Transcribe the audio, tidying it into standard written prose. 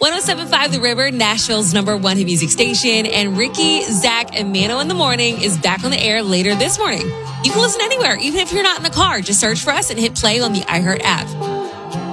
107.5 The River, Nashville's number one hit music station. And Ricky, Zach, and Mano in the Morning is back on the air later this morning. You can listen anywhere, even if you're not in the car. Just search for us and hit play on the iHeart app.